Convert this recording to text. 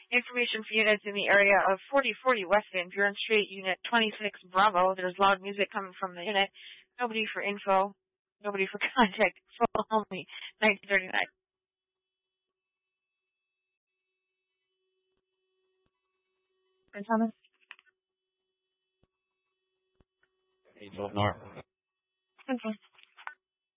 Information for units in the area of 4040 West Van Buren Street, Unit 26 Bravo. There's loud music coming from the unit. Nobody for info. Nobody for contact. Phone only. 1939. And Thomas? Angel North. Okay.